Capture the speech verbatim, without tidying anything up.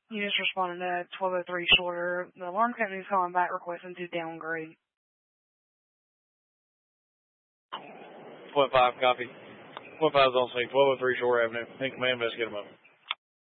You just responded to twelve oh three Shorter. The alarm company's calling back requesting to downgrade. Point five, copy. Point five is on scene, twelve oh three Shore Avenue. In command, investigator mode.